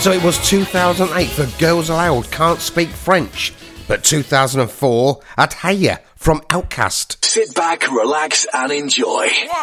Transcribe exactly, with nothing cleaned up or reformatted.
So it was two thousand eight for Girls Aloud Can't Speak French, but two thousand four at Hey Ya from Outkast. Sit back, relax and enjoy.